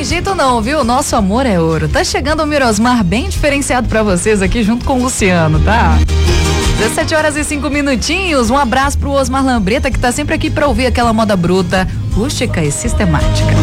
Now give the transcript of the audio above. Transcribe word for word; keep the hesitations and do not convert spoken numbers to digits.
jeito não, viu? Nosso amor é ouro. Tá chegando o Mirosmar bem diferenciado pra vocês aqui junto com o Luciano, tá? dezessete horas e cinco minutinhos. Um abraço pro Osmar Lambreta, que tá sempre aqui pra ouvir aquela moda bruta, rústica e sistemática.